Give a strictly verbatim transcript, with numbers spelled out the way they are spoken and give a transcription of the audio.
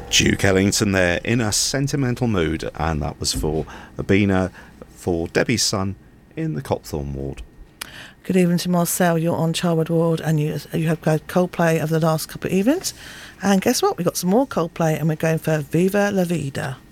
Duke Ellington there in a sentimental mood, and that was for Abina, for Debbie's son in the Copthorne ward. Good evening to Marcel. You're on Charwood Ward, and you you have got Coldplay over the last couple of evenings. And guess what? We've got some more Coldplay, and we're going for Viva La Vida.